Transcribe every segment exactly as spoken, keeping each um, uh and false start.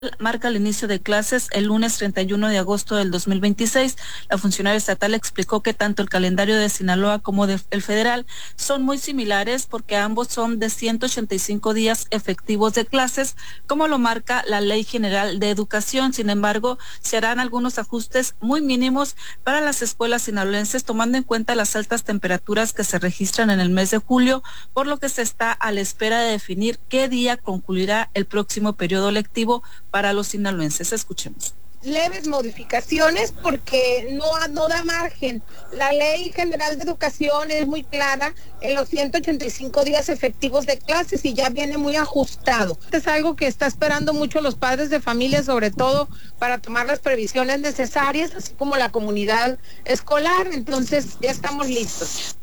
marca el inicio de clases el lunes treinta y uno de agosto del dos mil veintiséis. La funcionaria estatal explicó que tanto el calendario de Sinaloa como de, el federal son muy similares porque ambos son de ciento ochenta y cinco días efectivos de clases, como lo marca la Ley General de Educación. Sin embargo, se harán algunos ajustes muy mínimos para las escuelas sinaloenses, tomando en cuenta las altas temperaturas que se registran en el mes de julio, por lo que se está a la espera de definir qué día concluirá el próximo periodo lectivo para los sinaloenses. Escuchemos. Leves modificaciones porque no, no da margen. La Ley General de Educación es muy clara en los ciento ochenta y cinco días efectivos de clases y ya viene muy ajustado. Es algo que está esperando mucho los padres de familia, sobre todo para tomar las previsiones necesarias, así como la comunidad escolar. Entonces ya estamos listos.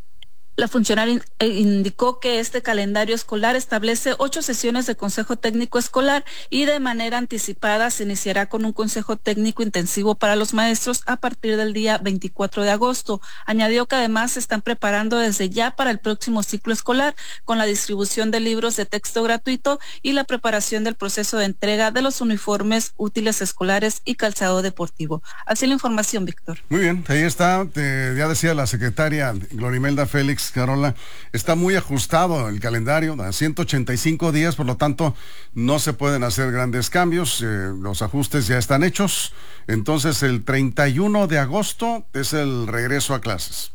La funcionaria indicó que este calendario escolar establece ocho sesiones de consejo técnico escolar y de manera anticipada se iniciará con un consejo técnico intensivo para los maestros a partir del día veinticuatro de agosto. Añadió que además se están preparando desde ya para el próximo ciclo escolar con la distribución de libros de texto gratuito y la preparación del proceso de entrega de los uniformes, útiles escolares y calzado deportivo. Así la información, Víctor. Muy bien, ahí está. Eh, ya decía la secretaria Glorimelda Félix, Carola, está muy ajustado el calendario, a ciento ochenta y cinco días, por lo tanto no se pueden hacer grandes cambios, eh, los ajustes ya están hechos, entonces el treinta y uno de agosto es el regreso a clases.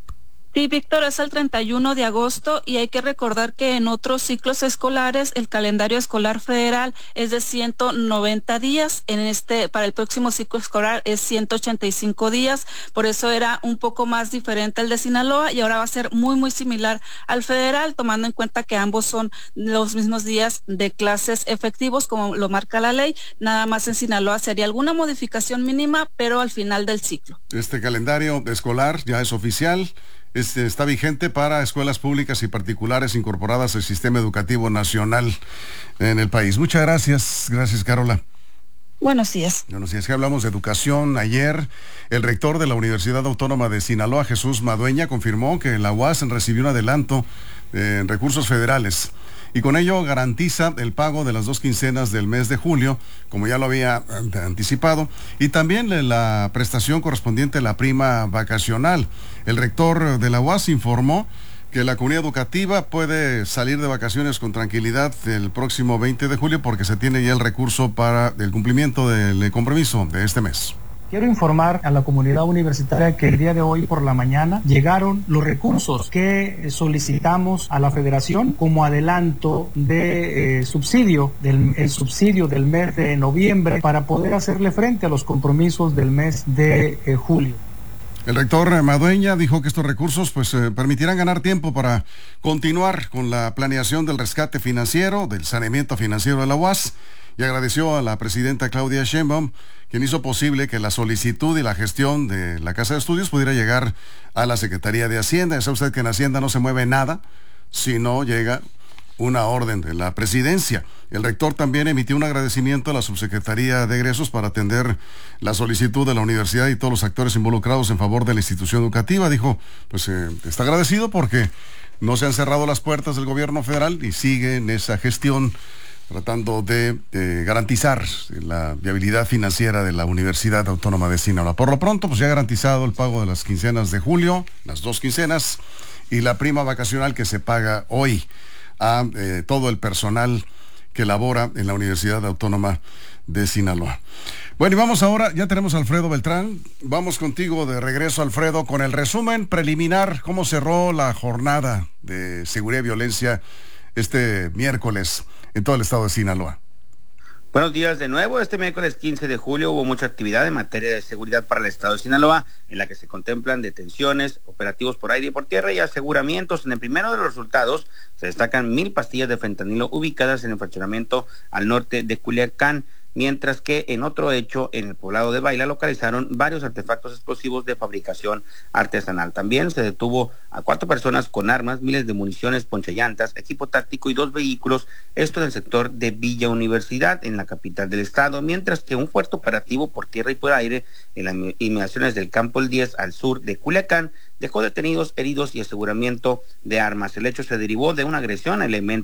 Sí, Víctor, es el treinta y uno de agosto y hay que recordar que en otros ciclos escolares el calendario escolar federal es de ciento noventa días, en este para el próximo ciclo escolar es ciento ochenta y cinco días, por eso era un poco más diferente el de Sinaloa y ahora va a ser muy muy similar al federal, tomando en cuenta que ambos son los mismos días de clases efectivos como lo marca la ley. Nada más en Sinaloa sería alguna modificación mínima, pero al final del ciclo. Este calendario escolar ya es oficial. Este está vigente para escuelas públicas y particulares incorporadas al sistema educativo nacional en el país. Muchas gracias, gracias Carola. Buenos días. Buenos días, que hablamos de educación. Ayer, el rector de la Universidad Autónoma de Sinaloa, Jesús Madueña, confirmó que la U A S recibió un adelanto en recursos federales y con ello garantiza el pago de las dos quincenas del mes de julio, como ya lo había anticipado, y también la prestación correspondiente a la prima vacacional. El rector de la U A S informó que la comunidad educativa puede salir de vacaciones con tranquilidad el próximo veinte de julio porque se tiene ya el recurso para el cumplimiento del compromiso de este mes. Quiero informar a la comunidad universitaria que el día de hoy por la mañana llegaron los recursos que solicitamos a la Federación como adelanto de eh, subsidio, del el subsidio del mes de noviembre para poder hacerle frente a los compromisos del mes de eh, julio. El rector Madueña dijo que estos recursos pues eh, permitirán ganar tiempo para continuar con la planeación del rescate financiero, del saneamiento financiero de la U A S, y agradeció a la presidenta Claudia Sheinbaum, quien hizo posible que la solicitud y la gestión de la Casa de Estudios pudiera llegar a la Secretaría de Hacienda. Ya sabe usted que en Hacienda no se mueve nada si no llega una orden de la presidencia. El rector también emitió un agradecimiento a la Subsecretaría de Egresos para atender la solicitud de la universidad y todos los actores involucrados en favor de la institución educativa. Dijo, pues eh, está agradecido porque no se han cerrado las puertas del gobierno federal y sigue en esa gestión tratando de eh, garantizar la viabilidad financiera de la Universidad Autónoma de Sinaloa. Por lo pronto, pues ya ha garantizado el pago de las quincenas de julio, las dos quincenas, y la prima vacacional que se paga hoy a eh, todo el personal que labora en la Universidad Autónoma de Sinaloa. Bueno, y vamos ahora, ya tenemos a Alfredo Beltrán, vamos contigo de regreso, Alfredo, con el resumen preliminar, cómo cerró la jornada de seguridad y violencia este miércoles en todo el estado de Sinaloa. Buenos días de nuevo. Este miércoles quince de julio hubo mucha actividad en materia de seguridad para el estado de Sinaloa, en la que se contemplan detenciones, operativos por aire y por tierra y aseguramientos. En el primero de los resultados se destacan mil pastillas de fentanilo ubicadas en el fraccionamiento al norte de Culiacán, mientras que en otro hecho, en el poblado de Baila, localizaron varios artefactos explosivos de fabricación artesanal. También se detuvo a cuatro personas con armas, miles de municiones, ponchillantas, equipo táctico y dos vehículos, esto en el sector de Villa Universidad, en la capital del estado, mientras que un fuerte operativo por tierra y por aire en las inmediaciones del Campo El diez al sur de Culiacán dejó detenidos, heridos y aseguramiento de armas. El hecho se derivó de una agresión a elementos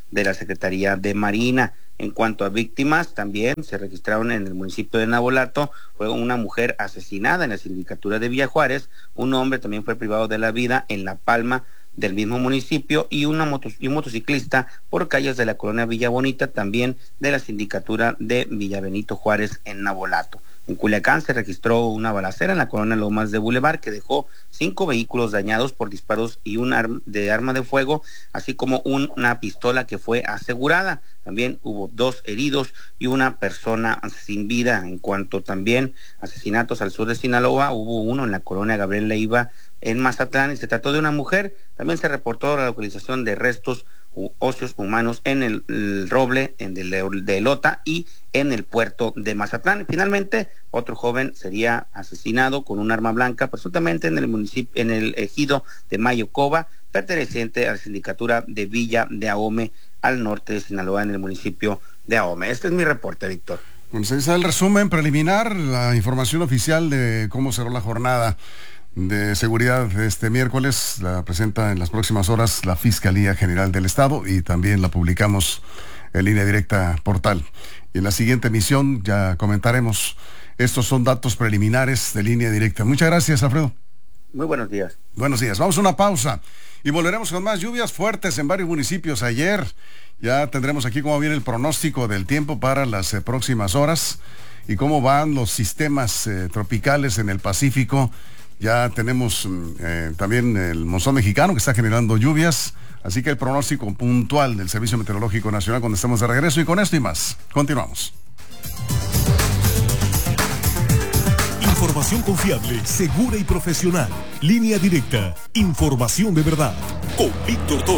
de la Secretaría de Marina. En cuanto a víctimas, también se registraron en el municipio de Navolato, fue una mujer asesinada en la sindicatura de Villa Juárez, un hombre también fue privado de la vida en La Palma del mismo municipio y, una moto, y un motociclista por calles de la colonia Villa Bonita, también de la sindicatura de Villa Benito Juárez en Navolato. En Culiacán se registró una balacera en la colonia Lomas de Boulevard que dejó cinco vehículos dañados por disparos y un arma de arma de fuego, así como un, una pistola que fue asegurada. También hubo dos heridos y una persona sin vida. En cuanto también asesinatos al sur de Sinaloa, hubo uno en la colonia Gabriel Leiva en Mazatlán y se trató de una mujer. También se reportó la localización de restos u óseos humanos en el, el Roble, en el de Elota y en el puerto de Mazatlán. Finalmente, otro joven sería asesinado con un arma blanca, presuntamente en el municipio, en el ejido de Mayocoba, perteneciente a la sindicatura de Villa de Ahome, al norte de Sinaloa, en el municipio de Ahome. Este es mi reporte, Víctor. Bueno, ese es el resumen preliminar, la información oficial de cómo cerró la jornada de seguridad este miércoles. La presenta en las próximas horas la Fiscalía General del Estado y también la publicamos en Línea Directa Portal. Y en la siguiente emisión ya comentaremos. Estos son datos preliminares de Línea Directa. Muchas gracias, Alfredo. Muy buenos días. Buenos días. Vamos a una pausa y volveremos con más lluvias fuertes en varios municipios ayer. Ya tendremos aquí cómo viene el pronóstico del tiempo para las eh, próximas horas y cómo van los sistemas eh, tropicales en el Pacífico. Ya tenemos eh, también el monzón mexicano que está generando lluvias, así que el pronóstico puntual del Servicio Meteorológico Nacional cuando estemos de regreso. Y con esto y más, continuamos. Información confiable, segura y profesional. Línea Directa, información de verdad. Con Víctor Toro.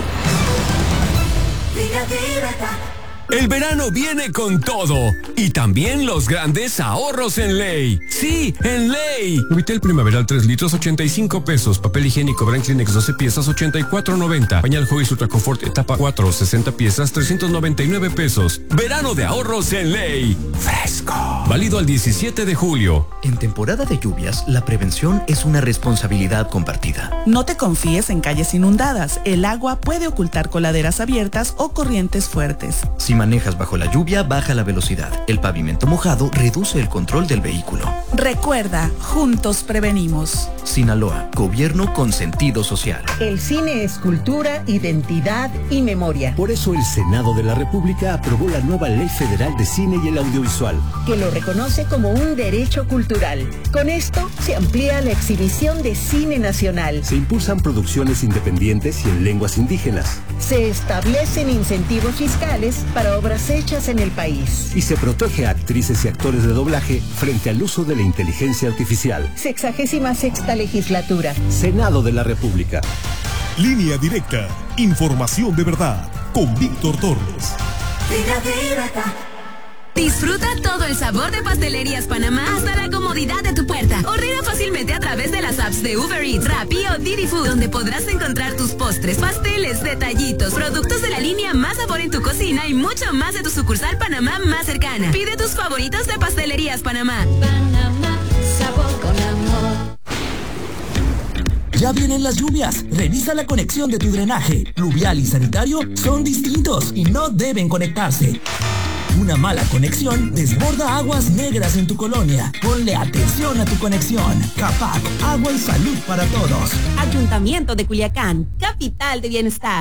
Línea Directa. El verano viene con todo y también los grandes ahorros en Ley. Sí, en Ley. Vitel primaveral tres litros ochenta y cinco pesos. Papel higiénico Brand-Kleenex doce piezas ochenta y cuatro noventa. Pañal Huggies Ultra Confort etapa cuatro sesenta piezas trescientos noventa y nueve pesos. Verano de ahorros en Ley. Fresco. Válido al diecisiete de julio. En temporada de lluvias, la prevención es una responsabilidad compartida. No te confíes en calles inundadas. El agua puede ocultar coladeras abiertas o corrientes fuertes. Si manejas bajo la lluvia, baja la velocidad. El pavimento mojado reduce el control del vehículo. Recuerda, juntos prevenimos. Sinaloa, gobierno con sentido social. El cine es cultura, identidad y memoria. Por eso el Senado de la República aprobó la nueva Ley Federal de Cine y el Audiovisual, que lo reconoce como un derecho cultural. Con esto se amplía la exhibición de cine nacional. Se impulsan producciones independientes y en lenguas indígenas. Se establecen incentivos fiscales para obras hechas en el país. Y se protege a actrices y actores de doblaje frente al uso de la inteligencia artificial. Sexagésima sexta legislatura. Senado de la República. Línea Directa, información de verdad, con Víctor Torres. Línea Directa. Disfruta todo el sabor de Pastelerías Panamá hasta la comodidad de tu puerta. Ordena fácilmente a través de las apps de Uber Eats, Rappi o Didi Food, donde podrás encontrar tus postres, pasteles, detallitos, productos de la línea Más Sabor en tu cocina y mucho más de tu sucursal Panamá más cercana. Pide tus favoritos de Pastelerías Panamá. Panamá, sabor con amor. Ya vienen las lluvias. Revisa la conexión de tu drenaje. Pluvial y sanitario son distintos y no deben conectarse. Una mala conexión desborda aguas negras en tu colonia. Ponle atención a tu conexión. Capac, agua y salud para todos. Ayuntamiento de Culiacán, capital de bienestar.